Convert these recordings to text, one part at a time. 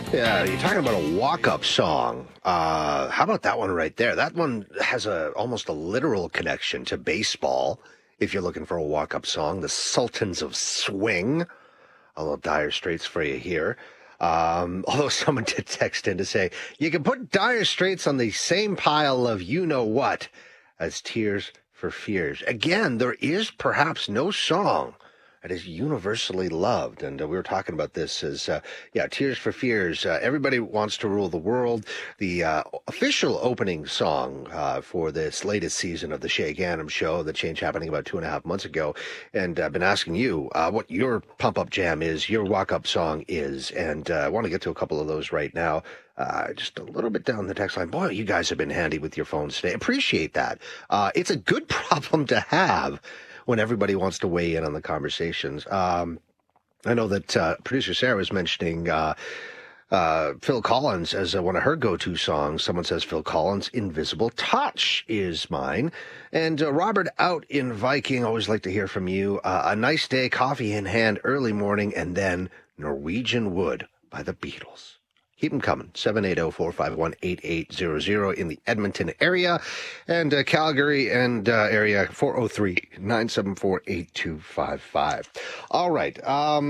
Yeah, you're talking about a walk-up song. How about that one right there? That one has almost a literal connection to baseball. If you're looking for a walk-up song, the Sultans of Swing. A little Dire Straits for you here. Although someone did text in to say, you can put Dire Straits on the same pile of you-know-what as Tears for Fears. Again, there is perhaps no song that is universally loved. And we were talking about this as, Tears for Fears. Everybody Wants to Rule the World, the official opening song for this latest season of the Shay Gannon Show, the change happening about 2.5 months ago. And I've been asking you what your pump-up jam is, your walk-up song is. And I want to get to a couple of those right now. Just a little bit down the text line. Boy, you guys have been handy with your phones today. Appreciate that. It's a good problem to have when everybody wants to weigh in on the conversations. I know that producer Sarah was mentioning Phil Collins as one of her go-to songs. Someone says Phil Collins' Invisible Touch is mine. And Robert out in Viking, always like to hear from you. A Nice Day, Coffee in Hand, Early Morning, and then Norwegian Wood by the Beatles. Keep them coming. 780-451-8800 in the Edmonton area, and Calgary and area 403-974-8255. All right.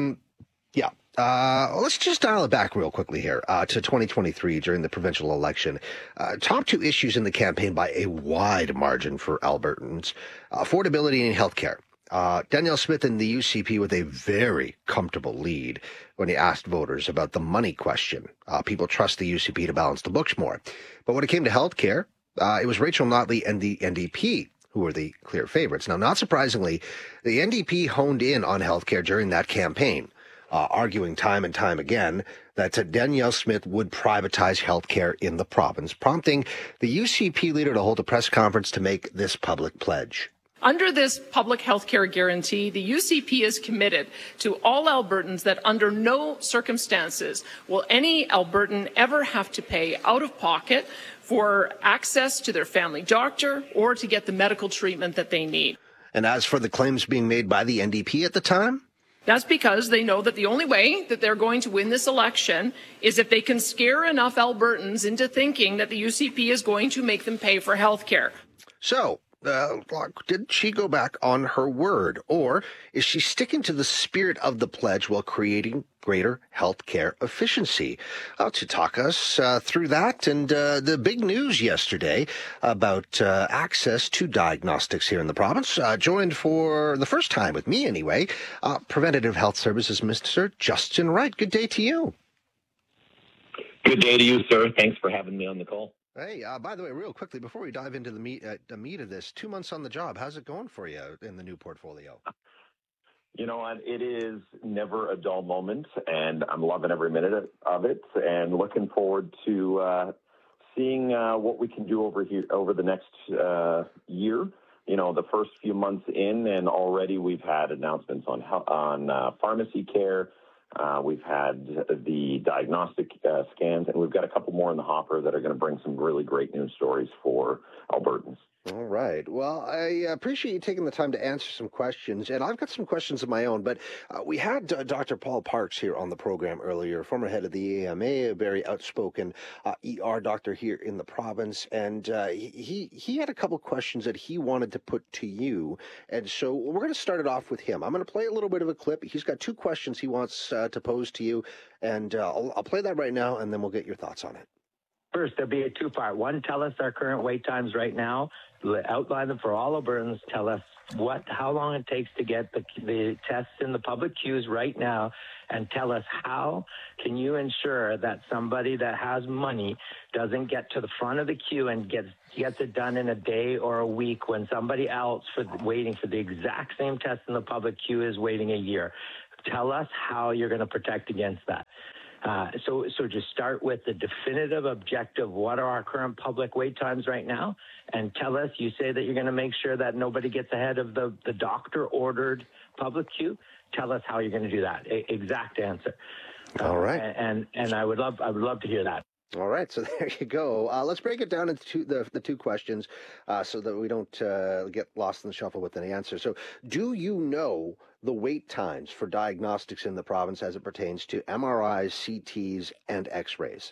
Let's just dial it back real quickly here to 2023 during the provincial election. Top two issues in the campaign by a wide margin for Albertans: affordability and healthcare. Danielle Smith in the UCP with a very comfortable lead when he asked voters about the money question. People trust the UCP to balance the books more. But when it came to health care, it was Rachel Notley and the NDP who were the clear favorites. Now, not surprisingly, the NDP honed in on health care during that campaign, arguing time and time again that Danielle Smith would privatize health care in the province, prompting the UCP leader to hold a press conference to make this public pledge. Under this public health care guarantee, the UCP is committed to all Albertans that under no circumstances will any Albertan ever have to pay out of pocket for access to their family doctor or to get the medical treatment that they need. And as for the claims being made by the NDP at the time? That's because they know that the only way that they're going to win this election is if they can scare enough Albertans into thinking that the UCP is going to make them pay for health care. So, did she go back on her word, or is she sticking to the spirit of the pledge while creating greater health care efficiency? To talk us through that and the big news yesterday about access to diagnostics here in the province, joined for the first time with me anyway, Preventative Health Services, Mr. Justin Wright. Good day to you. Good day to you, sir. Thanks for having me on the call. Hey, by the way, real quickly, before we dive into the meat of this, 2 months on the job, how's it going for you in the new portfolio? You know what? It is never a dull moment, and I'm loving every minute of it, and looking forward to seeing what we can do over the next year. You know, the first few months in, and already we've had announcements on pharmacy care. We've had the diagnostic scans, and we've got a couple more in the hopper that are going to bring some really great news stories for Albertans. All right. Well, I appreciate you taking the time to answer some questions, and I've got some questions of my own, but we had Dr. Paul Parks here on the program earlier, former head of the AMA, a very outspoken ER doctor here in the province, and he had a couple questions that he wanted to put to you, and so we're going to start it off with him. I'm going to play a little bit of a clip. He's got two questions he wants to pose to you, and I'll play that right now, and then we'll get your thoughts on it. First, there'll be a two-part. One, tell us our current wait times right now. Outline them for all Albertans. Tell us how long it takes to get the tests in the public queues right now, and tell us how can you ensure that somebody that has money doesn't get to the front of the queue and gets it done in a day or a week when somebody else waiting for the exact same test in the public queue is waiting a year. Tell us how you're going to protect against that. So just start with the definitive objective. What are our current public wait times right now? And tell us, you say that you're going to make sure that nobody gets ahead of the doctor-ordered public queue. Tell us how you're going to do that. Exact answer. All right. And I would love to hear that. All right, so there you go. Let's break it down into the two questions so that we don't get lost in the shuffle with an answer. So do you know the wait times for diagnostics in the province as it pertains to MRIs, CTs, and X-rays?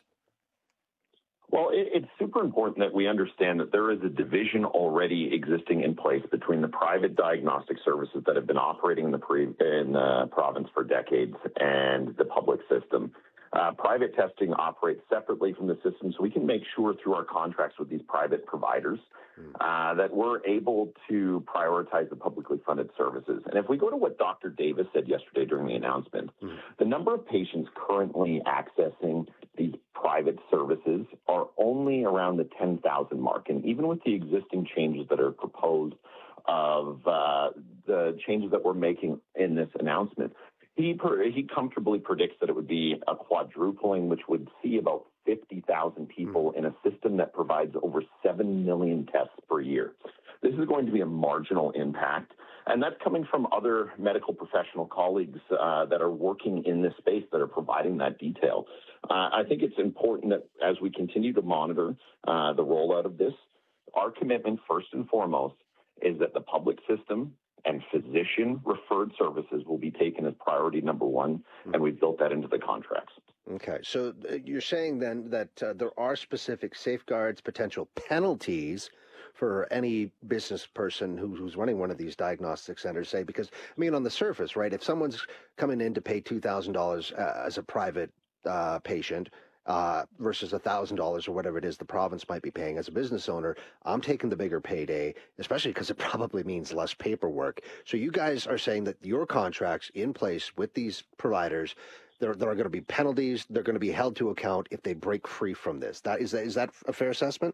Well, it's super important that we understand that there is a division already existing in place between the private diagnostic services that have been operating in the province for decades and the public system. Private testing operates separately from the system, so we can make sure through our contracts with these private providers that we're able to prioritize the publicly funded services. And if we go to what Dr. Davis said yesterday during the announcement, the number of patients currently accessing these private services are only around the 10,000 mark. And even with the existing changes that are proposed of the changes that we're making in this announcement, he comfortably predicts that it would be a quadrupling, which would see about 50,000 people in a system that provides over 7 million tests per year. This is going to be a marginal impact, and that's coming from other medical professional colleagues that are working in this space that are providing that detail. I think it's important that as we continue to monitor the rollout of this, our commitment first and foremost is that the public system and physician-referred services will be taken as priority number one, and we've built that into the contracts. Okay, so you're saying then that there are specific safeguards, potential penalties for any business person who's running one of these diagnostic centers, say, because, I mean, on the surface, right, if someone's coming in to pay $2,000 as a private patient, versus $1,000 or whatever it is the province might be paying as a business owner, I'm taking the bigger payday, especially because it probably means less paperwork. So you guys are saying that your contracts in place with these providers, there are going to be penalties. They're going to be held to account if they break free from this. Is that a fair assessment?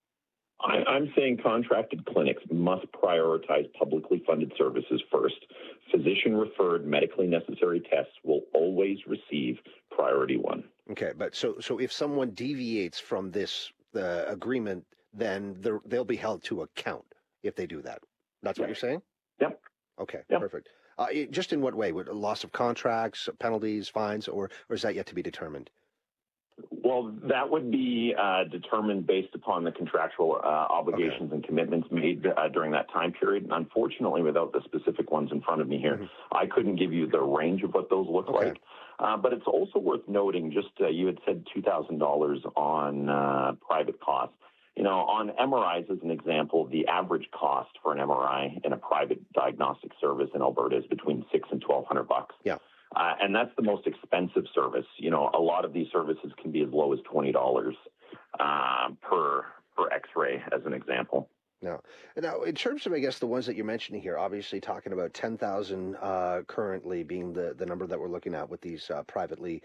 I'm saying contracted clinics must prioritize publicly funded services first. Physician-referred medically necessary tests will always receive priority one. Okay, but so if someone deviates from this agreement, then they'll be held to account if they do that. That's what you're saying? Yep. Okay, yep. Perfect. Just in what way? Would loss of contracts, penalties, fines, or is that yet to be determined? Well, that would be determined based upon the contractual obligations and commitments made during that time period. And unfortunately, without the specific ones in front of me here, I couldn't give you the range of what those look like. But it's also worth noting, just you had said $2,000 on private costs. You know, on MRIs, as an example, the average cost for an MRI in a private diagnostic service in Alberta is between $600 and $1,200. Yeah. And that's the most expensive service. You know, a lot of these services can be as low as $20 per X-ray, as an example. Now, in terms of, I guess, the ones that you're mentioning here, obviously talking about 10,000 currently being the number that we're looking at with these private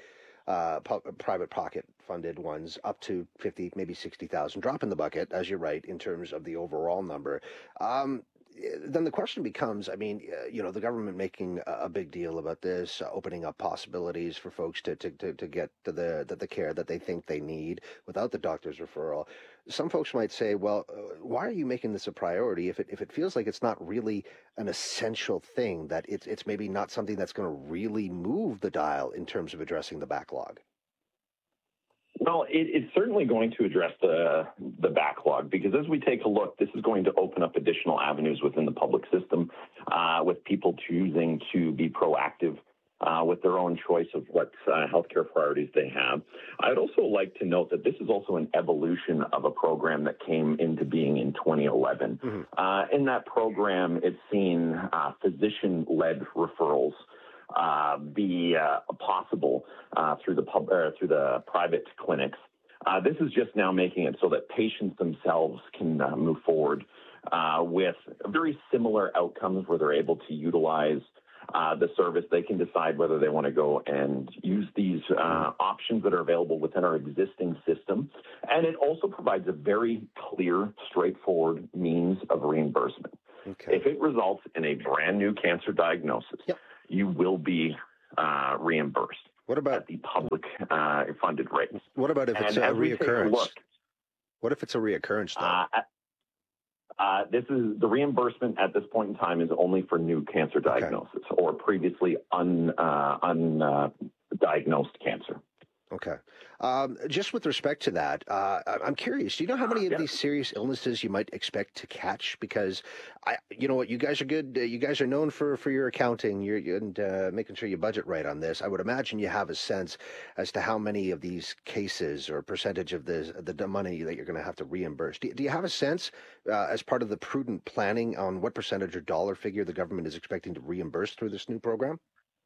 pocket funded ones, up to 50, maybe 60,000, drop in the bucket, as you're right, in terms of the overall number. Then the question becomes, I mean, the government making a big deal about this, opening up possibilities for folks to get to the care that they think they need without the doctor's referral. Some folks might say, well, why are you making this a priority if it feels like it's not really an essential thing, that it's maybe not something that's going to really move the dial in terms of addressing the backlog? Well, it's certainly going to address the backlog, because as we take a look, this is going to open up additional avenues within the public system with people choosing to be proactive with their own choice of what healthcare priorities they have. I'd also like to note that this is also an evolution of a program that came into being in 2011. In that program, it's seen physician-led referrals be possible through the private clinics. This is just now making it so that patients themselves can move forward with very similar outcomes where they're able to utilize the service. They can decide whether they want to go and use these options that are available within our existing system. And it also provides a very clear, straightforward means of reimbursement. Okay. If it results in a brand new cancer diagnosis, you will be reimbursed. What about at the public funded rates? What about if it's a reoccurrence? What if it's a reoccurrence, though? This is the reimbursement at this point in time is only for new cancer diagnosis or previously undiagnosed cancer. Okay. Just with respect to that, I'm curious. Do you know how many of these serious illnesses you might expect to catch? Because you know what, you guys are good. You guys are known for your accounting. And making sure you budget right on this. I would imagine you have a sense as to how many of these cases or percentage of the money that you're going to have to reimburse. Do you have a sense as part of the prudent planning on what percentage or dollar figure the government is expecting to reimburse through this new program?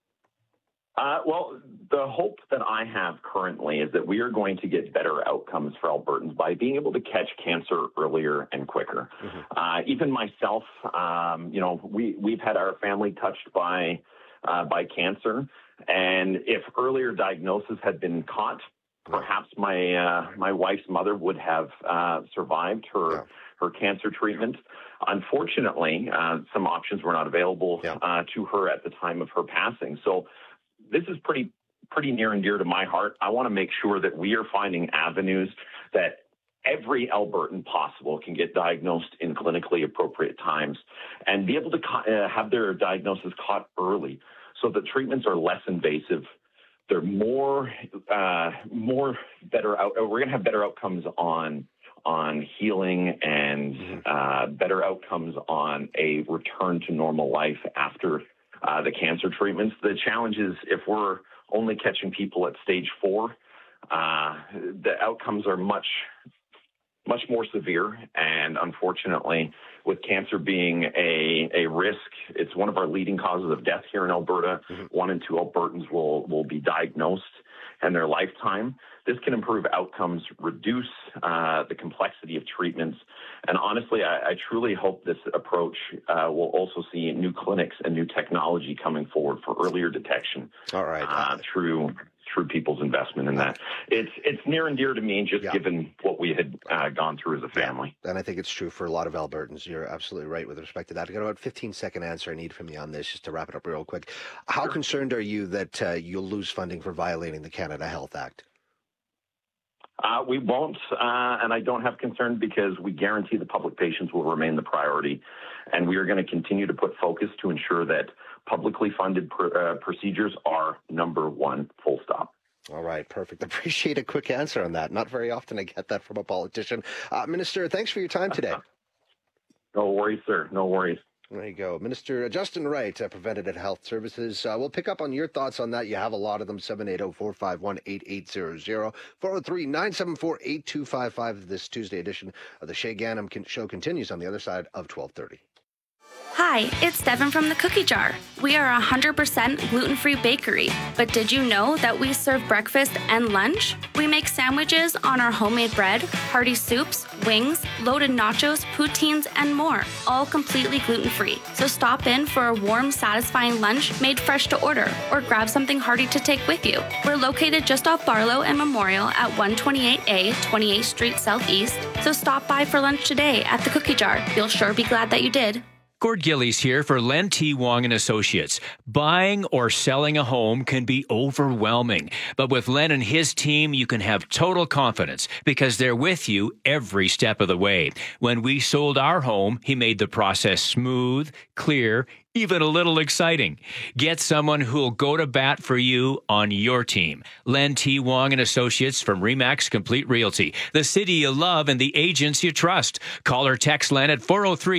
Well, the hope that I have currently is that we are going to get better outcomes for Albertans by being able to catch cancer earlier and quicker. Mm-hmm. Even myself, we've had our family touched by cancer, and if earlier diagnosis had been caught, perhaps my wife's mother would have survived her cancer treatment. Unfortunately, some options were not available to her at the time of her passing. So this is pretty near and dear to my heart. I want to make sure that we are finding avenues that every Albertan possible can get diagnosed in clinically appropriate times and be able to have their diagnosis caught early so that treatments are less invasive. They're more better out. We're going to have better outcomes on healing and better outcomes on a return to normal life after the cancer treatments. The challenge is if we're only catching people at stage 4, the outcomes are much more severe. And unfortunately, with cancer being a risk, it's one of our leading causes of death here in Alberta. 1 in 2 Albertans will be diagnosed in their lifetime. This can improve outcomes, reduce the complexity of treatments. And honestly, I truly hope this approach will also see new clinics and new technology coming forward for earlier detection. All right. Through people's investment in that. It's near and dear to me, just given what we had gone through as a family. And I think it's true for a lot of Albertans. You're absolutely right with respect to that. I got about a 15-second answer I need from you on this, just to wrap it up real quick. How concerned are you that you'll lose funding for violating the Canada Health Act? We won't, and I don't have concern because we guarantee the public patients will remain the priority, and we are going to continue to put focus to ensure that publicly funded procedures are number one, full stop. All right, perfect. Appreciate a quick answer on that. Not very often I get that from a politician. Minister, thanks for your time today. No worries, sir. No worries. There you go. Minister Justin Wright, Preventative Health Services. We'll pick up on your thoughts on that. You have a lot of them. 780-451-8800. 403-974-8255. This Tuesday edition of the Shay Ghanem Show continues on the other side of 12:30. Hi, it's Devin from the Cookie Jar. We are a 100% gluten-free bakery, but did you know that we serve breakfast and lunch? We make sandwiches on our homemade bread, hearty soups, wings, loaded nachos, poutines, and more, all completely gluten-free. So stop in for a warm, satisfying lunch made fresh to order, or grab something hearty to take with you. We're located just off Barlow and Memorial at 128A, 28th Street Southeast, so stop by for lunch today at the Cookie Jar. You'll sure be glad that you did. Gord Gillies here for Len T. Wong and Associates. Buying or selling a home can be overwhelming, but with Len and his team, you can have total confidence because they're with you every step of the way. When we sold our home, he made the process smooth, clear, even a little exciting. Get someone who'll go to bat for you on your team. Len T. Wong and Associates from RE/MAX Complete Realty, the city you love and the agents you trust. Call or text Len at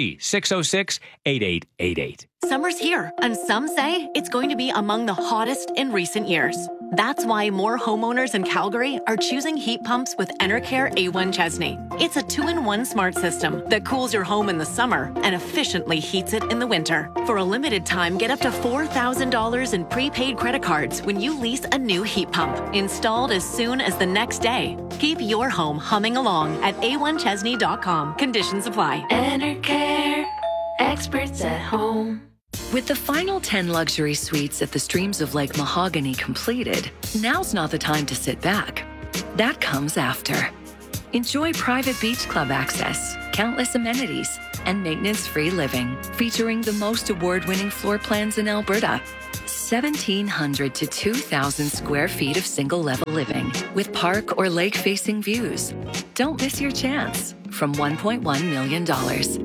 403-606-8888. Summer's here, and some say it's going to be among the hottest in recent years. That's why more homeowners in Calgary are choosing heat pumps with Enercare A1 Chesney. It's a 2-in-1 smart system that cools your home in the summer and efficiently heats it in the winter. For a limited time, get up to $4,000 in prepaid credit cards when you lease a new heat pump, installed as soon as the next day. Keep your home humming along at a1chesney.com. Conditions apply. Enercare, experts at home. With the final 10 luxury suites at the Streams of Lake Mahogany completed, now's not the time to sit back. That comes after. Enjoy private beach club access, countless amenities, and maintenance-free living, featuring the most award-winning floor plans in Alberta. 1,700 to 2,000 square feet of single-level living with park or lake-facing views. Don't miss your chance. From $1.1 million.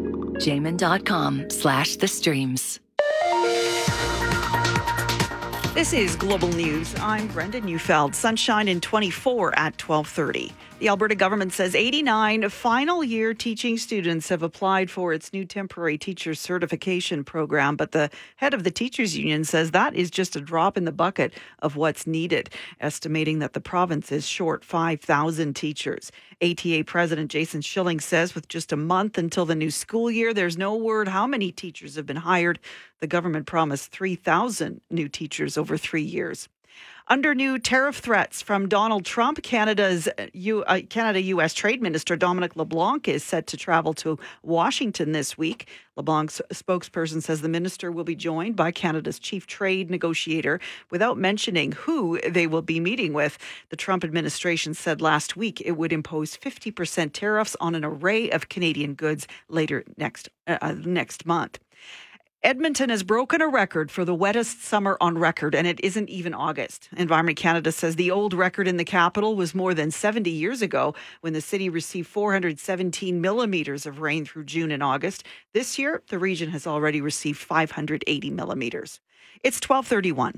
Jamin.com/the streams. This is Global News. I'm Brenda Neufeld. Sunshine in 24 at 12:30. The Alberta government says 89 final-year teaching students have applied for its new temporary teacher certification program, but the head of the teachers union says that is just a drop in the bucket of what's needed, estimating that the province is short 5,000 teachers. ATA President Jason Schilling says with just a month until the new school year, there's no word how many teachers have been hired. The government promised 3,000 new teachers over 3 years. Under new tariff threats from Donald Trump, Canada-U.S. Trade Minister Dominic LeBlanc is set to travel to Washington this week. LeBlanc's spokesperson says the minister will be joined by Canada's chief trade negotiator without mentioning who they will be meeting with. The Trump administration said last week it would impose 50% tariffs on an array of Canadian goods later next month. Edmonton has broken a record for the wettest summer on record, and it isn't even August. Environment Canada says the old record in the capital was more than 70 years ago when the city received 417 millimeters of rain through June and August. This year, the region has already received 580 millimeters. It's 12:31.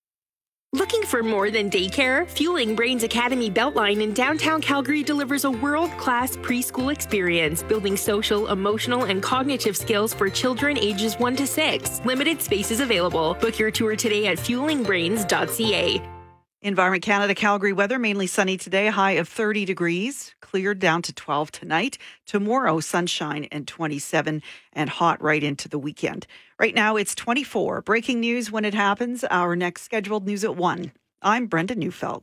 Looking for more than daycare? Fueling Brains Academy Beltline in downtown Calgary delivers a world-class preschool experience, building social, emotional, and cognitive skills for children ages 1 to 6. Limited spaces available. Book your tour today at fuelingbrains.ca. Environment Canada Calgary weather, mainly sunny today, high of 30 degrees, cleared down to 12 tonight. Tomorrow, sunshine and 27 and hot right into the weekend. Right now, it's 24. Breaking news when it happens. Our next scheduled news at 1. I'm Brenda Neufeld.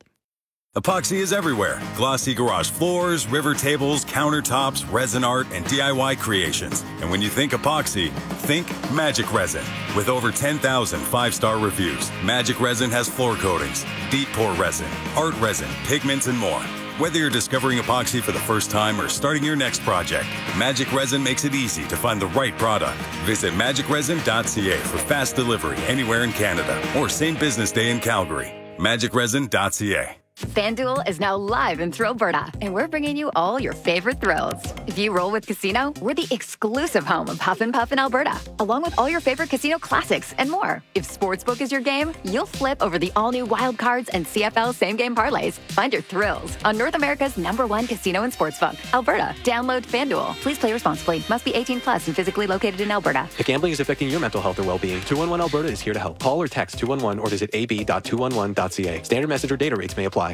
Epoxy is everywhere. Glossy garage floors, river tables, countertops, resin art, and DIY creations. And when you think epoxy, think Magic Resin. With over 10,000 five-star reviews, Magic Resin has floor coatings, deep pour resin, art resin, pigments, and more. Whether you're discovering epoxy for the first time or starting your next project, Magic Resin makes it easy to find the right product. Visit magicresin.ca for fast delivery anywhere in Canada or same business day in Calgary. magicresin.ca. FanDuel is now live in Thrillberta, and we're bringing you all your favorite thrills. If you roll with Casino, we're the exclusive home of Huff and Puff in Alberta, along with all your favorite casino classics and more. If Sportsbook is your game, you'll flip over the all-new Wild Cards and CFL same-game parlays. Find your thrills on North America's #1 casino and sportsbook, Alberta. Download FanDuel. Please play responsibly. Must be 18 plus and physically located in Alberta. If gambling is affecting your mental health or well-being, 211 Alberta is here to help. Call or text 211 or visit ab.211.ca. Standard message or data rates may apply.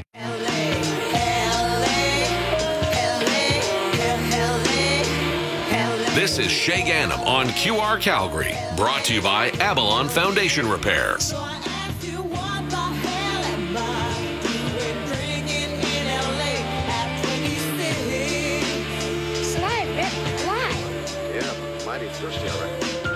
This is Shay Ganem on QR Calgary, brought to you by Avalon Foundation Repair. Yeah, mighty thirsty already.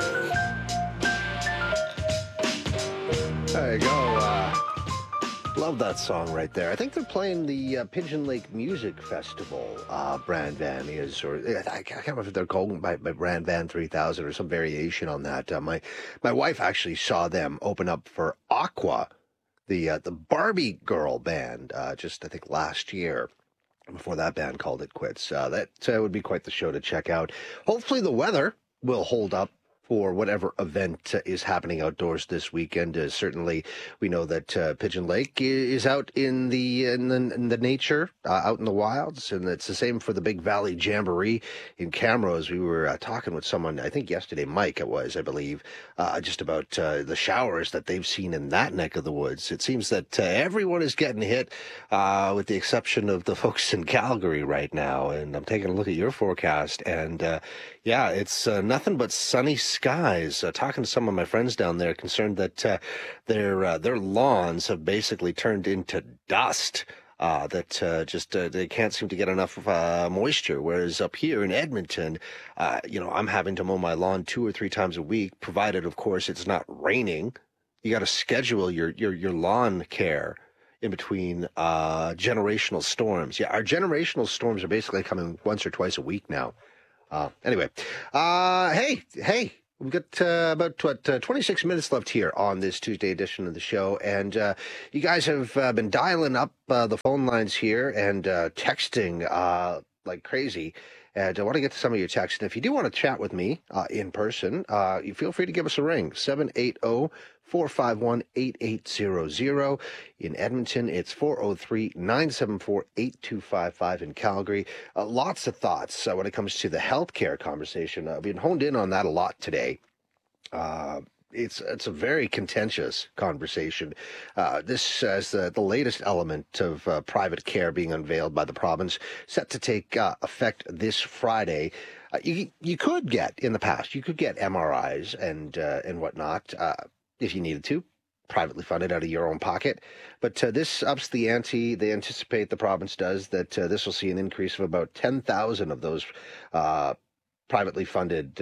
There you go. Love that song right there. I think they're playing the Pigeon Lake Music Festival. Brand Van is, or I can't remember if they're called by Brand Van 3000 or some variation on that. My wife actually saw them open up for Aqua, the Barbie girl band, just I think last year. Before that band called it quits. That would be quite the show to check out. Hopefully the weather will hold up for whatever event is happening outdoors this weekend. Certainly, we know that Pigeon Lake is out in the nature, out in the wilds, and it's the same for the Big Valley Jamboree in Camrose. We were talking with someone, I think yesterday, Mike it was, I believe, just about the showers that they've seen in that neck of the woods. It seems that everyone is getting hit, with the exception of the folks in Calgary right now. And I'm taking a look at your forecast, and yeah, it's nothing but sunny skies. Talking to some of my friends down there, concerned that their lawns have basically turned into dust. They can't seem to get enough moisture. Whereas up here in Edmonton, I'm having to mow my lawn 2 or 3 times a week, provided, of course, it's not raining. You got to schedule your lawn care in between generational storms. Yeah, our generational storms are basically coming once or twice a week now. Anyway, hey, we've got about 26 minutes left here on this Tuesday edition of the show, and you guys have been dialing up the phone lines here and texting like crazy. And I want to get to some of your texts. And if you do want to chat with me in person, you feel free to give us a ring, 780-451-8800. In Edmonton, it's 403-974-8255. In Calgary, lots of thoughts when it comes to the healthcare conversation. I've been honed in on that a lot today. It's a very contentious conversation. This is the latest element of private care being unveiled by the province, set to take effect this Friday. You could get, in the past, you could get MRIs and whatnot if you needed to, privately funded out of your own pocket. But this ups the ante. They anticipate, the province does, that this will see an increase of about 10,000 of those privately funded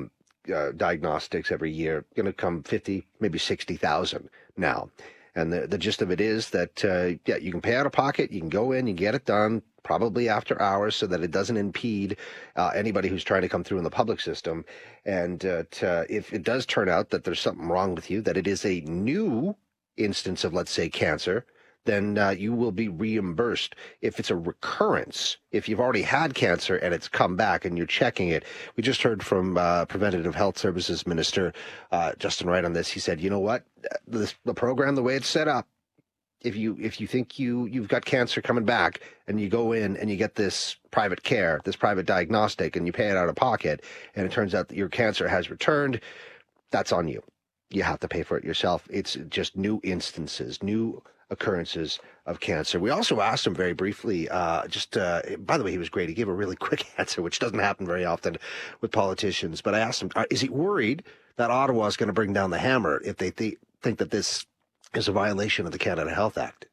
diagnostics every year. Going to come 50, maybe 60,000 now. And the gist of it is that, you can pay out of pocket, you can go in, you get it done, probably after hours, so that it doesn't impede anybody who's trying to come through in the public system. And if it does turn out that there's something wrong with you, that it is a new instance of, let's say, cancer, then you will be reimbursed. If it's a recurrence, if you've already had cancer and it's come back and you're checking it, we just heard from Preventative Health Services Minister Justin Wright on this. He said, you know what, the program, the way it's set up, if you think you've got cancer coming back and you go in and you get this private care, this private diagnostic, and you pay it out of pocket, and it turns out that your cancer has returned, that's on you. You have to pay for it yourself. It's just new instances, new occurrences of cancer. We also asked him very briefly, by the way, he was great. He gave a really quick answer, which doesn't happen very often with politicians. But I asked him, is he worried that Ottawa is going to bring down the hammer if they think that this is a violation of the Canada Health Act?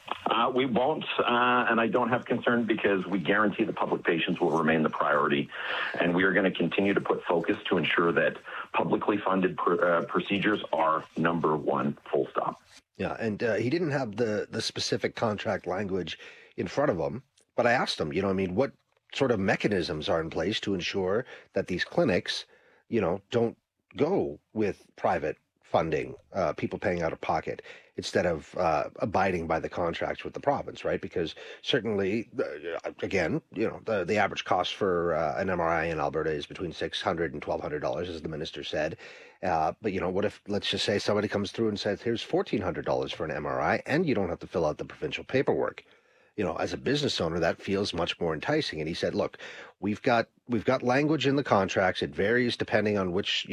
We won't, and I don't have concern, because we guarantee the public patients will remain the priority, and we are going to continue to put focus to ensure that publicly funded procedures are number one, full stop. Yeah, and he didn't have the specific contract language in front of him, but I asked him, what sort of mechanisms are in place to ensure that these clinics, don't go with private funding, people paying out of pocket, instead of abiding by the contracts with the province, right? Because certainly, again, the average cost for an MRI in Alberta is between $600 and $1,200, as the minister said. But what if, let's just say, somebody comes through and says, here's $1,400 for an MRI, and you don't have to fill out the provincial paperwork. As a business owner, that feels much more enticing. And he said, look, we've got language in the contracts. It varies depending on which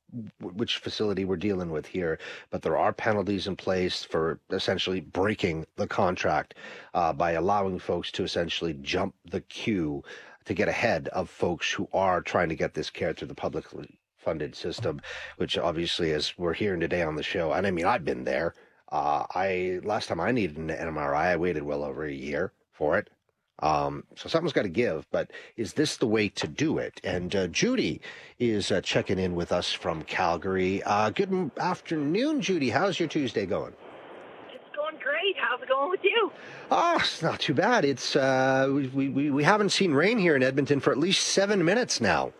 facility we're dealing with here, but there are penalties in place for essentially breaking the contract by allowing folks to essentially jump the queue to get ahead of folks who are trying to get this care through the publicly funded system, which obviously, as we're hearing today on the show, and I mean, I've been there. Last time I needed an MRI, I waited well over a year for it. So something's got to give, but is this the way to do it? And Judy is checking in with us from Calgary. Good afternoon, Judy. How's your Tuesday going? It's going great. How's it going with you? Oh, it's not too bad. It's we haven't seen rain here in Edmonton for at least 7 minutes now.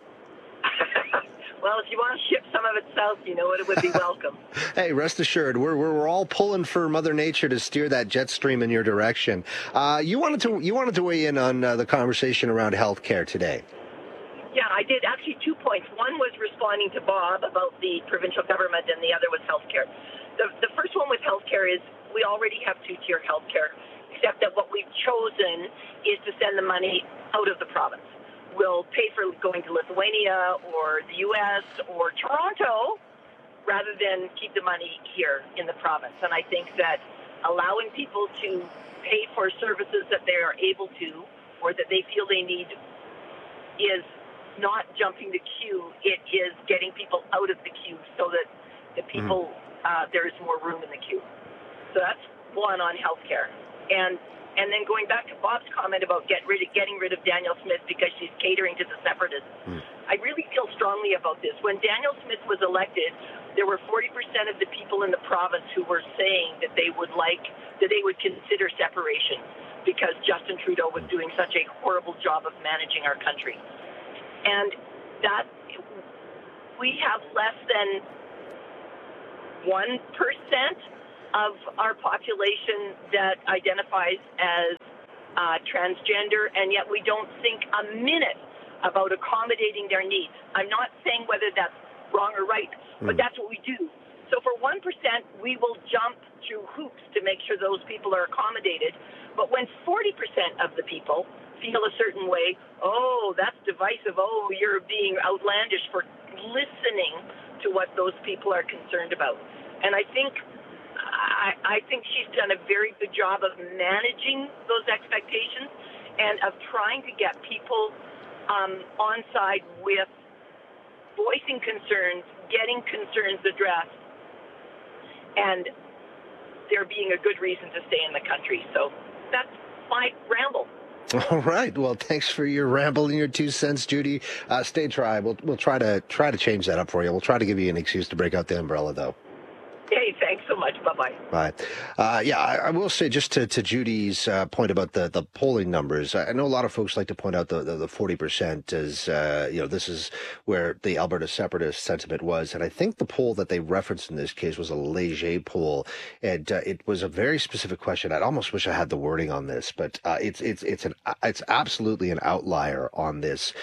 Well, if you want to ship some of it south, it would be welcome. Hey, rest assured, we're all pulling for Mother Nature to steer that jet stream in your direction. You wanted to weigh in on the conversation around healthcare today. Yeah, I did. Actually, 2 points. One was responding to Bob about the provincial government, and the other was healthcare. The first one with healthcare is we already have two-tier healthcare, except that what we've chosen is to send the money out of the province. We'll pay for going to Lithuania or the U.S. or Toronto rather than keep the money here in the province. And I think that allowing people to pay for services that they are able to or that they feel they need is not jumping the queue. It is getting people out of the queue so that the people, there is more room in the queue. So that's one on healthcare. And then going back to Bob's comment about getting rid of Danielle Smith because she's catering to the separatists, I really feel strongly about this. When Danielle Smith was elected, there were 40% of the people in the province who were saying that they would consider separation because Justin Trudeau was doing such a horrible job of managing our country. And that we have less than 1% of our population that identifies as transgender, and yet we don't think a minute about accommodating their needs. I'm not saying whether that's wrong or right, but that's what we do. So for 1%, we will jump through hoops to make sure those people are accommodated. But when 40% of the people feel a certain way, oh, that's divisive, oh, you're being outlandish for listening to what those people are concerned about. And I think she's done a very good job of managing those expectations and of trying to get people on side with voicing concerns, getting concerns addressed, and there being a good reason to stay in the country. So that's my ramble. All right. Well, thanks for your ramble and your 2 cents, Judy. Stay dry. We'll try to change that up for you. We'll try to give you an excuse to break out the umbrella, though. Hey, thanks so much. Bye-bye. Bye. I will say just to Judy's point about the polling numbers, I know a lot of folks like to point out the 40% as, this is where the Alberta separatist sentiment was. And I think the poll that they referenced in this case was a Leger poll. And it was a very specific question. I'd almost wish I had the wording on this, but it's absolutely an outlier on this.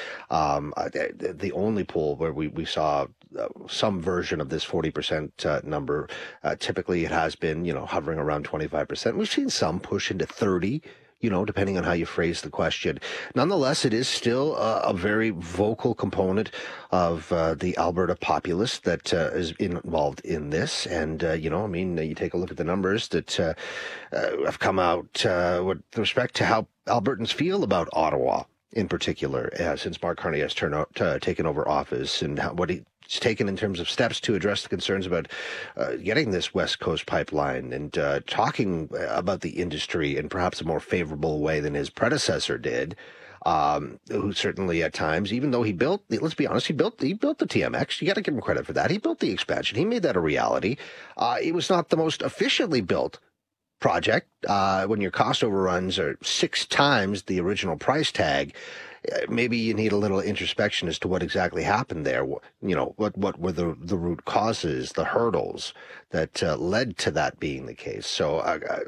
The only poll where we saw some version of this 40% number. Typically it has been, hovering around 25%. We've seen some push into 30, depending on how you phrase the question. Nonetheless, it is still a very vocal component of the Alberta populace that is involved in this. And, you take a look at the numbers that have come out with respect to how Albertans feel about Ottawa in particular, since Mark Carney has taken over office, and what he's taken in terms of steps to address the concerns about getting this West Coast pipeline, and talking about the industry in perhaps a more favorable way than his predecessor did, who certainly at times, even though let's be honest, he built the TMX. You got to give him credit for that. He built the expansion. He made that a reality. It was not the most efficiently built project. When your cost overruns are 6 times the original price tag, maybe you need a little introspection as to what exactly happened there. What were the root causes, the hurdles that led to that being the case. So,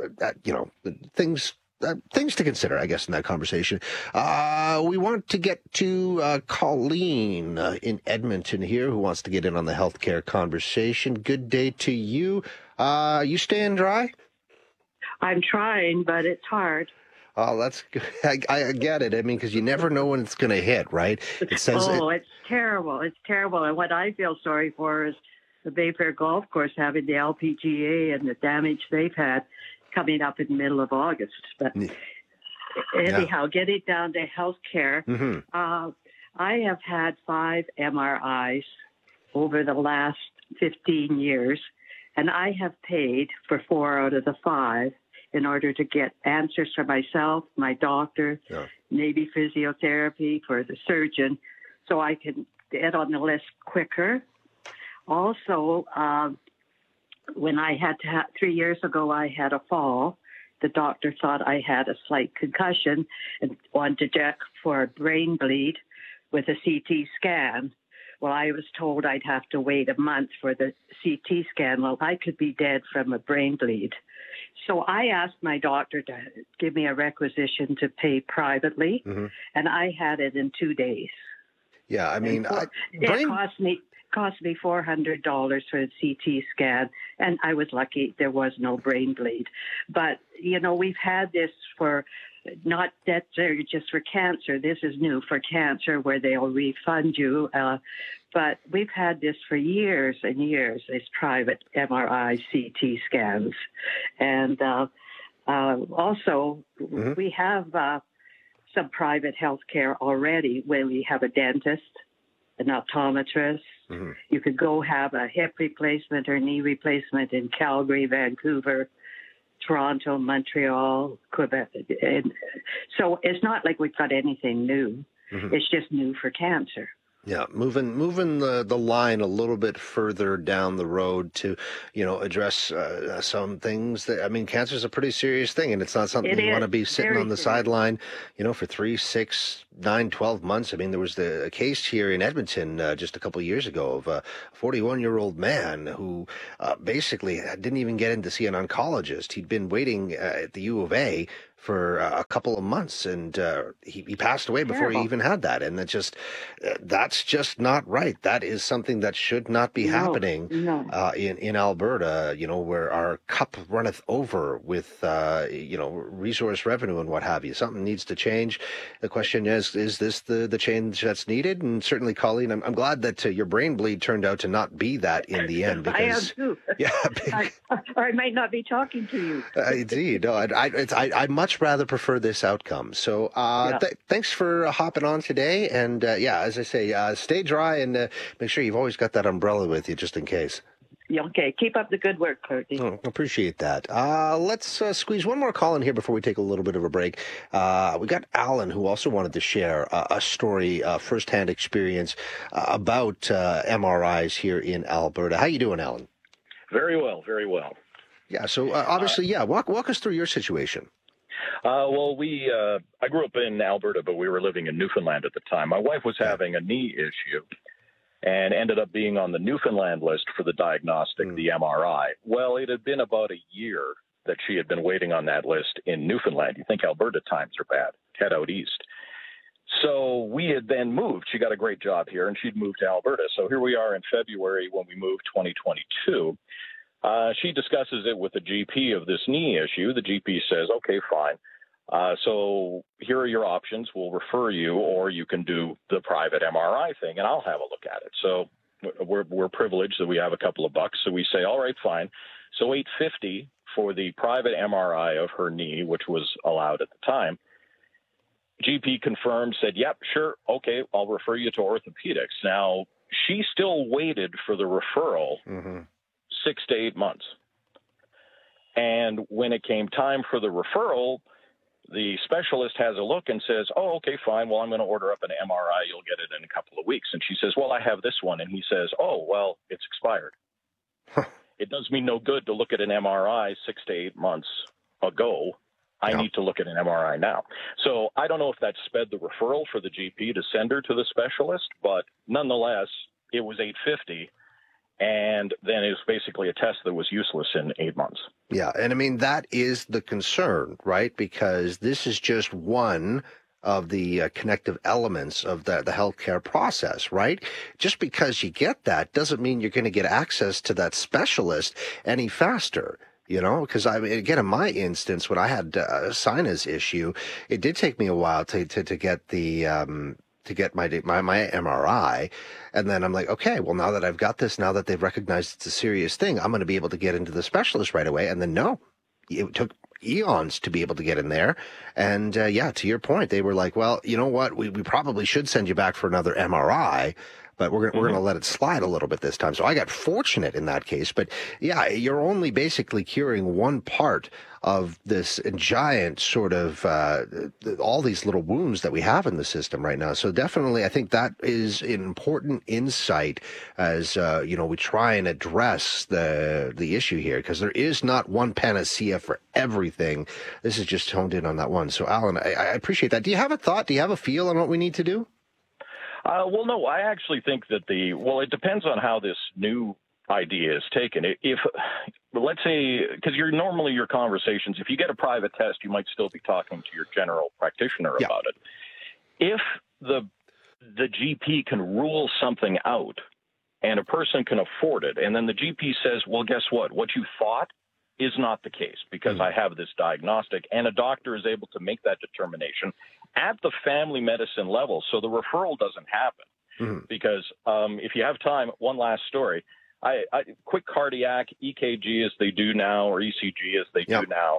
things to consider, I guess, in that conversation. We want to get to Colleen in Edmonton here, who wants to get in on the healthcare conversation. Good day to you. You staying dry? I'm trying, but it's hard. Oh, that's good. I get it. I mean, because you never know when it's going to hit, right? It says it's terrible. It's terrible. And what I feel sorry for is the Bay Fair Golf Course having the LPGA and the damage they've had coming up in the middle of August. But anyhow, getting down to healthcare, I have had 5 MRIs over the last 15 years, and I have paid for 4 out of the 5. In order to get answers for myself, my doctor, maybe physiotherapy for the surgeon, so I can get on the list quicker. Also, when I had 3 years ago, I had a fall. The doctor thought I had a slight concussion and wanted to check for a brain bleed with a CT scan. Well, I was told I'd have to wait a month for the CT scan. Well, I could be dead from a brain bleed. So I asked my doctor to give me a requisition to pay privately, and I had it in 2 days. Yeah, I mean, it cost me $400 for the CT scan, and I was lucky there was no brain bleed. But, we've had this for not that just for cancer. This is new for cancer where they'll refund you. But we've had this for years and years, these private MRI, CT scans. And also, we have some private health care already where we have a dentist, an optometrist. You could go have a hip replacement or knee replacement in Calgary, Vancouver, Toronto, Montreal, Quebec. And so it's not like we've got anything new. It's just new for cancer. Yeah, moving the line a little bit further down the road to, address some things that, I mean, cancer is a pretty serious thing, and it's not something you want to be sitting on the sideline, for 3, 6, 9, 12 months. I mean, there was a case here in Edmonton just a couple of years ago of a 41-year-old man who basically didn't even get in to see an oncologist. He'd been waiting at the U of A for a couple of months, and he passed away before he even had that. And that's just not right. That is something that should not be happening in Alberta, where our cup runneth over with, resource revenue and what have you. Something needs to change. The question is this the change that's needed? And certainly, Colleen, I'm glad that your brain bleed turned out to not be that in the end. Because, I am too. Yeah, or I might not be talking to you. Indeed. No, I much rather prefer this outcome. So thanks for hopping on today. And as I say, stay dry and make sure you've always got that umbrella with you just in case. Okay. Keep up the good work, Curtis. Oh, appreciate that. Let's squeeze one more call in here before we take a little bit of a break. We got Alan, who also wanted to share a story, firsthand experience about MRIs here in Alberta. How you doing, Alan? Very well, very well. Yeah, so obviously, walk us through your situation. I grew up in Alberta, but we were living in Newfoundland at the time. My wife was having a knee issue and ended up being on the Newfoundland list for the diagnostic, the MRI. Well, it had been about a year that she had been waiting on that list in Newfoundland. You think Alberta times are bad. Head out east. So we had then moved. She got a great job here, and she'd moved to Alberta. So here we are in February when we moved, 2022. She discusses it with the GP of this knee issue. The GP says, okay, fine. So here are your options. We'll refer you, or you can do the private MRI thing, and I'll have a look at it. So we're privileged that we have a couple of bucks. So we say, all right, fine. So $850 for the private MRI of her knee, which was allowed at the time. GP confirmed, said, yep, sure, okay, I'll refer you to orthopedics. Now, she still waited for the referral 6 to 8 months. And when it came time for the referral, the specialist has a look and says, oh, okay, fine. Well, I'm going to order up an MRI. You'll get it in a couple of weeks. And she says, well, I have this one. And he says, oh, well, it's expired. It does me no good to look at an MRI 6 to 8 months ago. I need to look at an MRI now. So I don't know if that sped the referral for the GP to send her to the specialist, but nonetheless, it was $850. And then it was basically a test that was useless in 8 months. Yeah, and I mean, that is the concern, right? Because this is just one of the connective elements of the healthcare process, right? Just because you get that doesn't mean you're going to get access to that specialist any faster. Because again, in my instance, when I had a sinus issue, it did take me a while to get the to get my MRI. And then I'm like, okay, well, now that I've got this, now that they've recognized it's a serious thing, I'm going to be able to get into the specialist right away. And then no, it took eons to be able to get in there. And to your point, they were like, well, you know what, we probably should send you back for another MRI. But we're going to let it slide a little bit this time. So I got fortunate in that case. But yeah, you're only basically curing one part of this giant sort of all these little wounds that we have in the system right now. So definitely, I think that is an important insight as we try and address the issue here, because there is not one panacea for everything. This is just honed in on that one. So Alan, I appreciate that. Do you have a thought? Do you have a feel on what we need to do? Well, no, I actually think that it depends on how this new idea is taken. If, let's say, because normally your conversations, if you get a private test, you might still be talking to your general practitioner about it. If the GP can rule something out and a person can afford it, and then the GP says, well, guess what? What you thought is not the case because I have this diagnostic, and a doctor is able to make that determination at the family medicine level, so the referral doesn't happen. Because if you have time, one last story. I quick cardiac EKG as they do now, or ECG as they do now.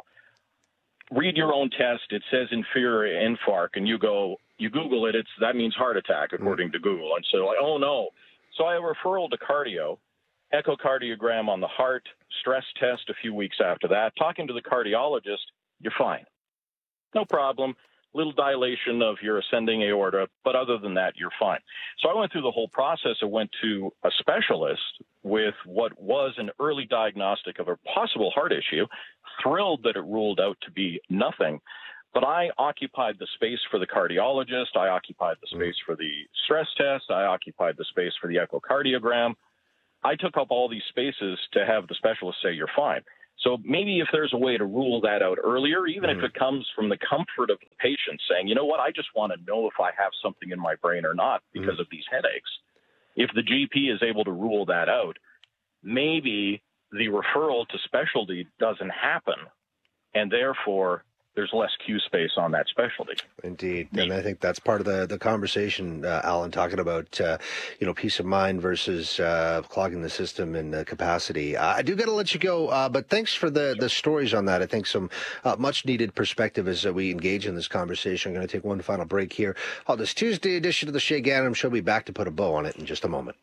Read your own test. It says inferior infarct, and you Google it. That means heart attack according to Google. And so like, oh no. So I have a referral to cardio, echocardiogram on the heart, stress test a few weeks after that. Talking to the cardiologist, you're fine. No problem. Little dilation of your ascending aorta, but other than that, you're fine. So I went through the whole process. I went to a specialist with what was an early diagnostic of a possible heart issue, thrilled that it ruled out to be nothing. But I occupied the space for the cardiologist. I occupied the space for the stress test. I occupied the space for the echocardiogram. I took up all these spaces to have the specialist say, you're fine. So maybe if there's a way to rule that out earlier, even if it comes from the comfort of the patient saying, you know what, I just want to know if I have something in my brain or not because of these headaches. If the GP is able to rule that out, maybe the referral to specialty doesn't happen, and therefore there's less queue space on that specialty. Indeed. And I think that's part of the conversation, Alan, talking about, peace of mind versus clogging the system and capacity. I do got to let you go, but thanks for the stories on that. I think some much needed perspective as we engage in this conversation. I'm going to take one final break here on this Tuesday edition of the Shay Ganem Show. We'll be back to put a bow on it in just a moment.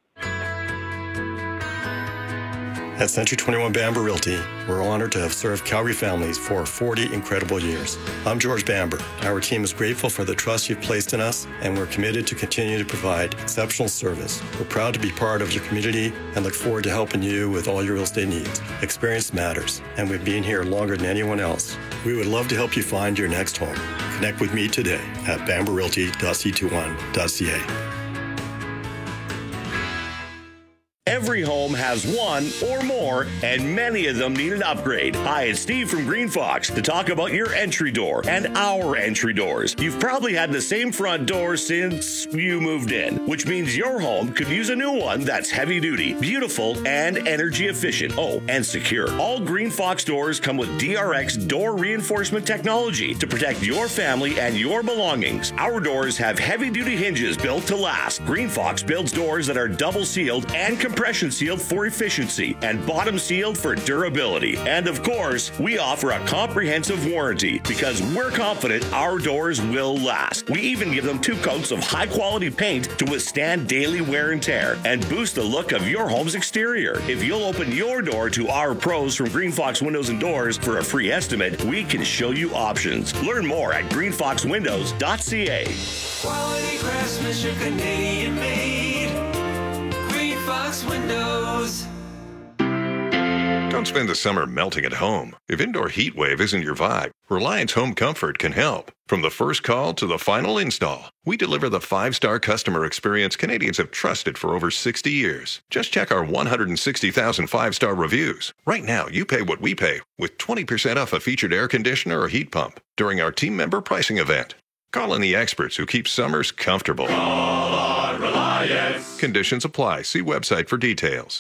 At Century 21 Bamber Realty, we're honored to have served Calgary families for 40 incredible years. I'm George Bamber. Our team is grateful for the trust you've placed in us, and we're committed to continue to provide exceptional service. We're proud to be part of your community and look forward to helping you with all your real estate needs. Experience matters, and we've been here longer than anyone else. We would love to help you find your next home. Connect with me today at bamberrealty.c21.ca. Every home has one or more, and many of them need an upgrade. Hi, it's Steve from Green Fox to talk about your entry door and our entry doors. You've probably had the same front door since you moved in, which means your home could use a new one that's heavy duty, beautiful, and energy efficient. Oh, and secure. All Green Fox doors come with DRX door reinforcement technology to protect your family and your belongings. Our doors have heavy duty hinges built to last. Green Fox builds doors that are double sealed and compression sealed for efficiency and bottom sealed for durability. And of course, we offer a comprehensive warranty because we're confident our doors will last. We even give them 2 coats of high quality paint to withstand daily wear and tear and boost the look of your home's exterior. If you'll open your door to our pros from Green Fox Windows and Doors for a free estimate, we can show you options. Learn more at greenfoxwindows.ca. Quality craftsmanship, Canadian made. Fox Windows. Don't spend the summer melting at home. If indoor heat wave isn't your vibe, Reliance Home Comfort can help. From the first call to the final install, we deliver the 5-star customer experience Canadians have trusted for over 60 years. Just check our 160,000 5-star reviews. Right now, you pay what we pay with 20% off a featured air conditioner or heat pump during our team member pricing event. Call in the experts who keep summers comfortable. Call on Reliance. Conditions apply. See website for details.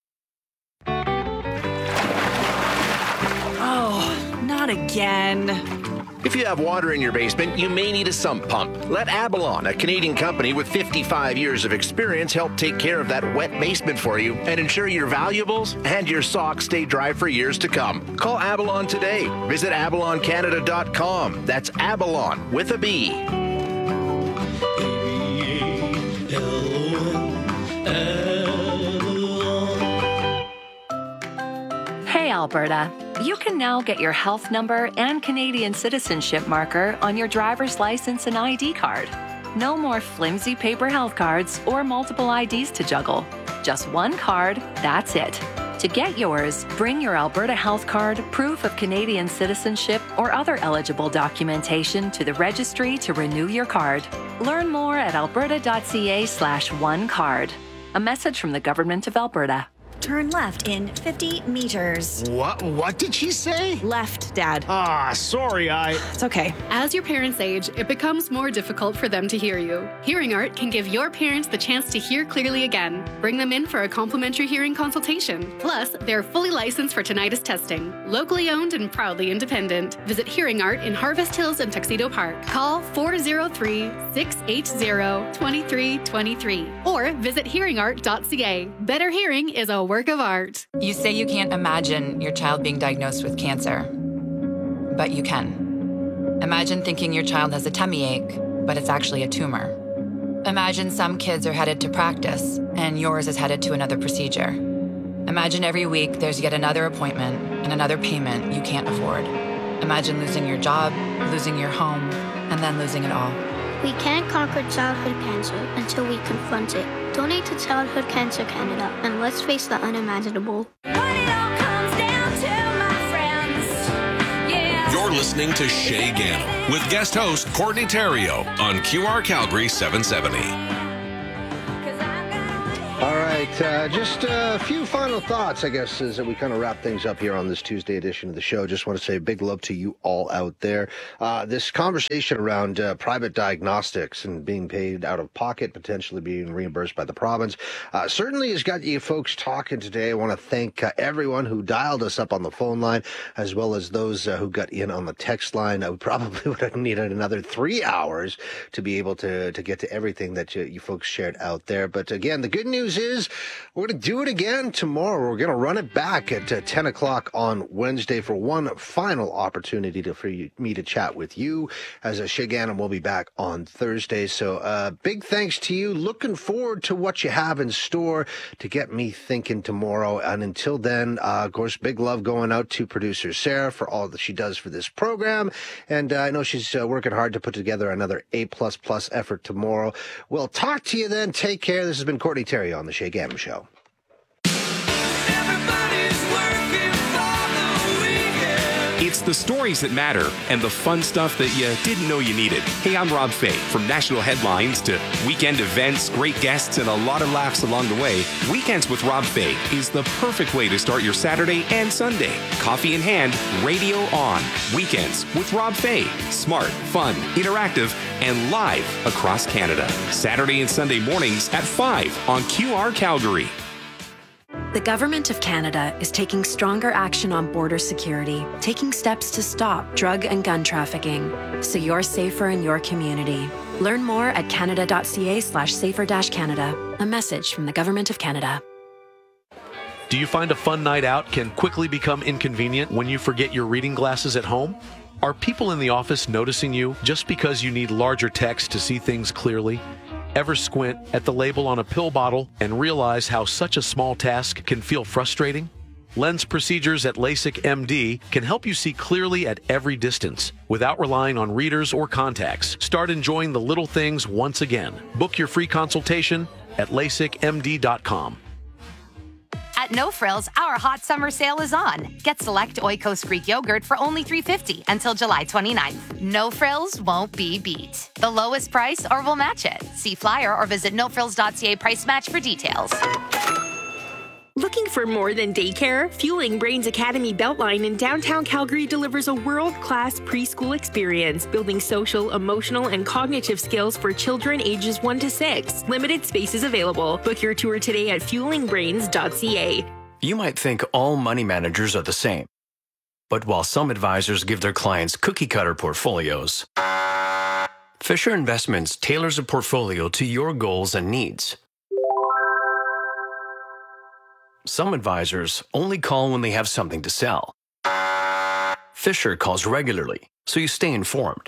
Oh, not again. If you have water in your basement, you may need a sump pump. Let Abalon, a Canadian company with 55 years of experience, help take care of that wet basement for you and ensure your valuables and your socks stay dry for years to come. Call Abalon today. Visit abaloncanada.com. That's Abalon with a B. Hey, Alberta. You can now get your health number and Canadian citizenship marker on your driver's license and ID card. No more flimsy paper health cards or multiple IDs to juggle. Just one card, that's it. To get yours, bring your Alberta Health Card, proof of Canadian citizenship, or other eligible documentation to the registry to renew your card. Learn more at alberta.ca/onecard. A message from the Government of Alberta. Turn left in 50 meters. What did she say? Left, Dad. Sorry, It's okay. As your parents age, it becomes more difficult for them to hear you. Hearing Art can give your parents the chance to hear clearly again. Bring them in for a complimentary hearing consultation. Plus, they're fully licensed for tinnitus testing. Locally owned and proudly independent. Visit Hearing Art in Harvest Hills and Tuxedo Park. Call 403-680-2323 or visit hearingart.ca. Better hearing is a work of art. You say you can't imagine your child being diagnosed with cancer, but you can. Imagine thinking your child has a tummy ache, but it's actually a tumor. Imagine some kids are headed to practice and yours is headed to another procedure. Imagine every week there's yet another appointment and another payment you can't afford. Imagine losing your job, losing your home, and then losing it all. We can't conquer childhood cancer until we confront it. Donate to Childhood Cancer Canada, and let's face the unimaginable. You're listening to Shay Ganem with guest host Courtney Theriault on QR Calgary 770. All right. right. Just a few final thoughts, I guess, as we kind of wrap things up here on this Tuesday edition of the show. Just want to say a big love to you all out there. This conversation around private diagnostics and being paid out of pocket, potentially being reimbursed by the province, certainly has got you folks talking today. I want to thank everyone who dialed us up on the phone line, as well as those who got in on the text line. I probably would have needed another 3 hours to be able to get to everything that you folks shared out there. But again, the good news is we're going to do it again tomorrow. We're going to run it back at 10 o'clock on Wednesday for one final opportunity for me to chat with you, as Shay Gannon will be back on Thursday. So big thanks to you. Looking forward to what you have in store to get me thinking tomorrow. And until then, of course, big love going out to producer Sarah for all that she does for this program. And I know she's working hard to put together another A++ effort tomorrow. We'll talk to you then. Take care. This has been Courtney Terry on The Shay Gannon Show. It's the stories that matter and the fun stuff that you didn't know you needed. Hey, I'm Rob Fay. From national headlines to weekend events, great guests, and a lot of laughs along the way, Weekends with Rob Fay is the perfect way to start your Saturday and Sunday. Coffee in hand, radio on. Weekends with Rob Fay. Smart, fun, interactive, and live across Canada. Saturday and Sunday mornings at 5 on QR Calgary. The Government of Canada is taking stronger action on border security, taking steps to stop drug and gun trafficking, so you're safer in your community. Learn more at canada.ca/safer-canada. A message from the Government of Canada. Do you find a fun night out can quickly become inconvenient when you forget your reading glasses at home? Are people in the office noticing you just because you need larger text to see things clearly? Ever squint at the label on a pill bottle and realize how such a small task can feel frustrating? Lens procedures at LASIK MD can help you see clearly at every distance without relying on readers or contacts. Start enjoying the little things once again. Book your free consultation at LASIKMD.com. At No Frills, our hot summer sale is on. Get select Oikos Greek yogurt for only $3.50 until July 29th. No Frills won't be beat. The lowest price or we'll match it. See flyer or visit nofrills.ca price match for details. Looking for more than daycare? Fueling Brains Academy Beltline in downtown Calgary delivers a world-class preschool experience, building social, emotional, and cognitive skills for children ages 1 to 6. Limited spaces available. Book your tour today at fuelingbrains.ca. You might think all money managers are the same. But while some advisors give their clients cookie-cutter portfolios, Fisher Investments tailors a portfolio to your goals and needs. Some advisors only call when they have something to sell. Fisher calls regularly, so you stay informed.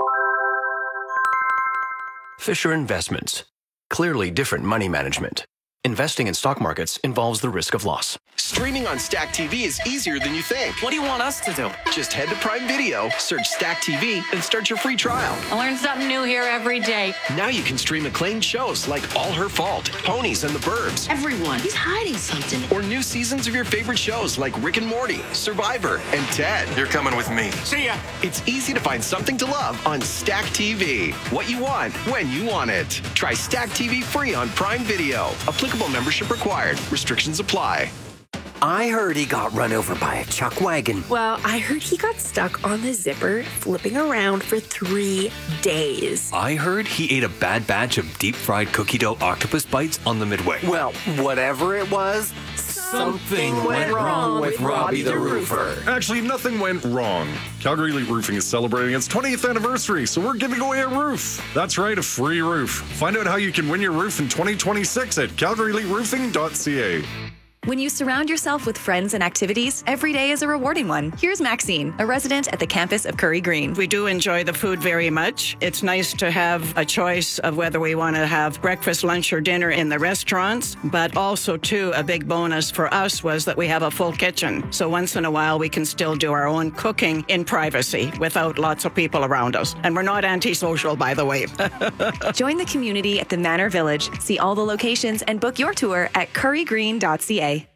Fisher Investments. Clearly different money management. Investing in stock markets involves the risk of loss. Streaming on Stack TV is easier than you think. What do you want us to do? Just head to Prime Video, search Stack TV, and start your free trial. I learn something new here every day. Now you can stream acclaimed shows like All Her Fault, Ponies and the Burbs. Everyone, he's hiding something. Or new seasons of your favorite shows like Rick and Morty, Survivor, and Ted. You're coming with me. See ya. It's easy to find something to love on Stack TV. What you want, when you want it. Try Stack TV free on Prime Video. Applicable membership required. Restrictions apply. I heard he got run over by a chuck wagon. Well, I heard he got stuck on the zipper, flipping around for 3 days. I heard he ate a bad batch of deep-fried cookie dough octopus bites on the Midway. Well, whatever it was, something went wrong with Robbie the Roofer. Actually, nothing went wrong. Calgary Elite Roofing is celebrating its 20th anniversary, so we're giving away a roof. That's right, a free roof. Find out how you can win your roof in 2026 at calgaryeliteroofing.ca. When you surround yourself with friends and activities, every day is a rewarding one. Here's Maxine, a resident at the campus of Curry Green. We do enjoy the food very much. It's nice to have a choice of whether we want to have breakfast, lunch, or dinner in the restaurants, but also, too, a big bonus for us was that we have a full kitchen. So once in a while, we can still do our own cooking in privacy without lots of people around us. And we're not antisocial, by the way. Join the community at the Manor Village. See all the locations and book your tour at currygreen.ca.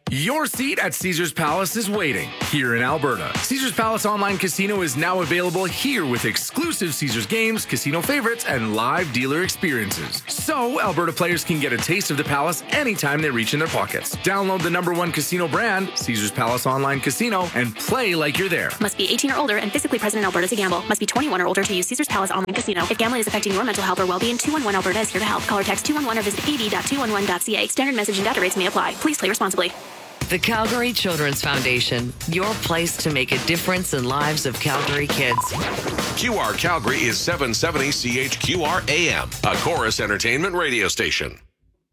Your seat at Caesars Palace is waiting here in Alberta. Caesars Palace Online Casino is now available here with exclusive Caesars games, casino favorites, and live dealer experiences. So Alberta players can get a taste of the Palace anytime they reach in their pockets. Download the #1 casino brand, Caesars Palace Online Casino, and play like you're there. Must be 18 or older and physically present in Alberta to gamble. Must be 21 or older to use Caesars Palace Online Casino. If gambling is affecting your mental health or well-being, 211 Alberta is here to help. Call or text 211 or visit ad.211.ca. Standard message and data rates may apply. Please play responsibly. The Calgary Children's Foundation, your place to make a difference in lives of Calgary kids. QR Calgary is 770 CHQR AM, a Chorus Entertainment radio station.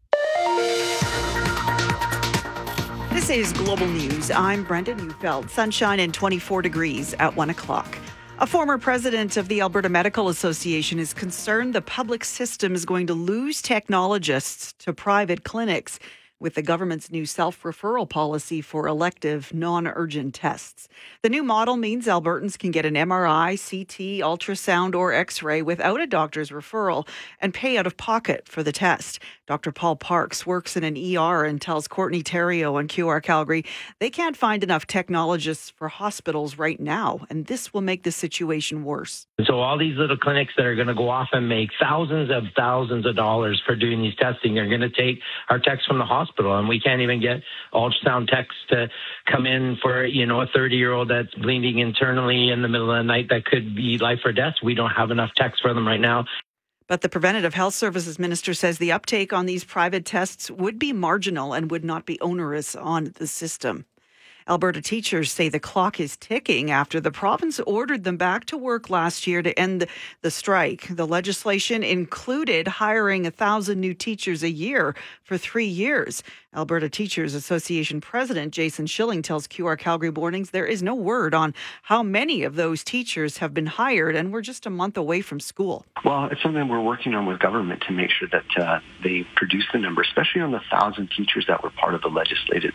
This is Global News. I'm Brenda Neufeld. Sunshine and 24 degrees at 1 o'clock. A former president of the Alberta Medical Association is concerned the public system is going to lose technologists to private clinics with the government's new self-referral policy for elective, non-urgent tests. The new model means Albertans can get an MRI, CT, ultrasound, or X-ray without a doctor's referral and pay out of pocket for the test. Dr. Paul Parks works in an ER and tells Courtney Theriault on QR Calgary they can't find enough technologists for hospitals right now, and this will make the situation worse. So all these little clinics that are going to go off and make thousands of dollars for doing these testing, they're going to take our techs from the hospital, and we can't even get ultrasound techs to come in for, a 30-year-old that's bleeding internally in the middle of the night that could be life or death. We don't have enough techs for them right now. But the Preventative Health Services Minister says the uptake on these private tests would be marginal and would not be onerous on the system. Alberta teachers say the clock is ticking after the province ordered them back to work last year to end the strike. The legislation included hiring 1,000 new teachers a year for 3 years. Alberta Teachers Association President Jason Schilling tells QR Calgary Mornings there is no word on how many of those teachers have been hired, and we're just a month away from school. Well, it's something we're working on with government to make sure that they produce the number, especially on the 1,000 teachers that were part of the legislated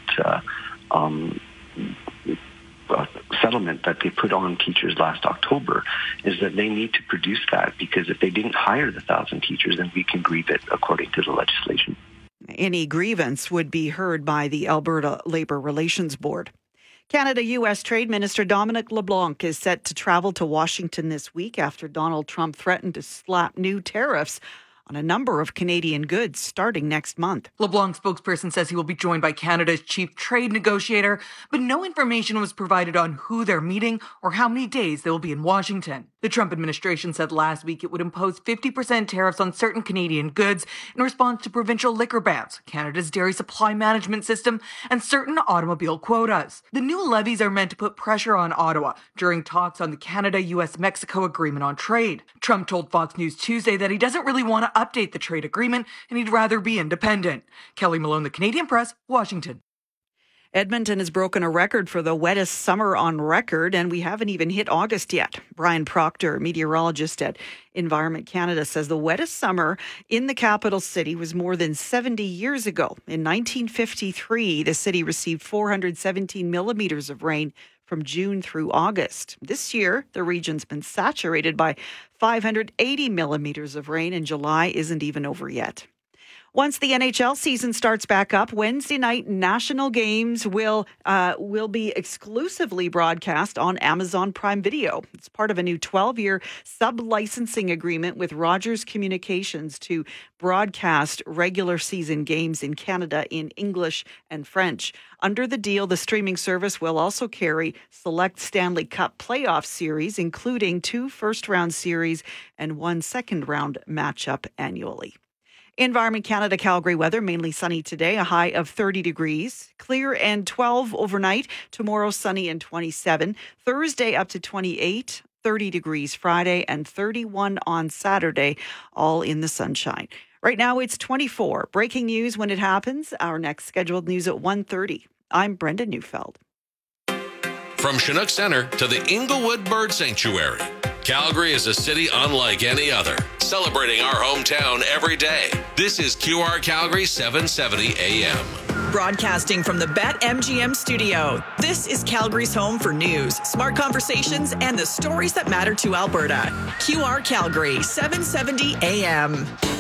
settlement that they put on teachers last October, is that they need to produce that, because if they didn't hire the 1,000 teachers, then we can grieve it according to the legislation. Any grievance would be heard by the Alberta Labour Relations Board. Canada-U.S. Trade Minister Dominic LeBlanc is set to travel to Washington this week after Donald Trump threatened to slap new tariffs on a number of Canadian goods starting next month. LeBlanc's spokesperson says he will be joined by Canada's chief trade negotiator, but no information was provided on who they're meeting or how many days they will be in Washington. The Trump administration said last week it would impose 50% tariffs on certain Canadian goods in response to provincial liquor bans, Canada's dairy supply management system, and certain automobile quotas. The new levies are meant to put pressure on Ottawa during talks on the Canada-US-Mexico Agreement on Trade. Trump told Fox News Tuesday that he doesn't really want to update the trade agreement and he'd rather be independent. Kelly Malone, The Canadian Press, Washington. Edmonton has broken a record for the wettest summer on record, and we haven't even hit August yet. Brian Proctor, meteorologist at Environment Canada, says the wettest summer in the capital city was more than 70 years ago. In 1953, the city received 417 millimeters of rain from June through August. This year, the region's been saturated by 580 millimeters of rain, and July isn't even over yet. Once the NHL season starts back up, Wednesday night national games will be exclusively broadcast on Amazon Prime Video. It's part of a new 12-year sub-licensing agreement with Rogers Communications to broadcast regular season games in Canada in English and French. Under the deal, the streaming service will also carry select Stanley Cup playoff series, including 2 first-round series and 1 second-round matchup annually. Environment Canada Calgary weather, mainly sunny today, a high of 30 degrees. Clear and 12 overnight. Tomorrow, sunny and 27. Thursday, up to 28. 30 degrees Friday and 31 on Saturday, all in the sunshine. Right now, it's 24. Breaking news when it happens. Our next scheduled news at 1:30. I'm Brenda Neufeld. From Chinook Center to the Inglewood Bird Sanctuary, Calgary is a city unlike any other, celebrating our hometown every day. This is QR Calgary 770 AM. Broadcasting from the BetMGM studio, this is Calgary's home for news, smart conversations, and the stories that matter to Alberta. QR Calgary 770 AM.